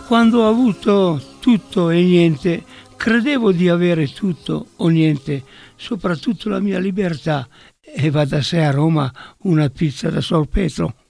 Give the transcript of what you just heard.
Quando ho avuto tutto e niente, credevo di avere tutto o niente, soprattutto la mia libertà, e va da sé a Roma una pizza da sorpetto.